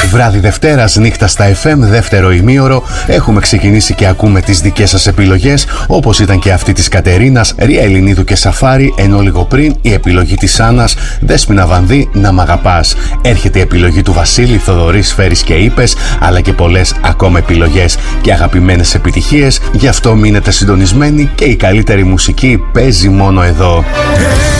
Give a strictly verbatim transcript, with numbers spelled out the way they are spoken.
Βράδυ Δευτέρας, νύχτα στα εφ εμ, δεύτερο ημίωρο. Έχουμε ξεκινήσει και ακούμε τις δικές σας επιλογές, όπως ήταν και αυτή της Κατερίνας, Ρία Ελληνίδου και Σαφάρη, ενώ λίγο πριν η επιλογή της Άννας, Δέσποινα Βανδύ, Να μ' αγαπάς. Έρχεται η επιλογή του Βασίλη, Θοδωρής, Φέρης και Είπες, αλλά και πολλές ακόμα επιλογές και αγαπημένες επιτυχίες. Γι' αυτό μείνετε συντονισμένοι και η καλύτερη μουσική παίζει μόνο εδώ.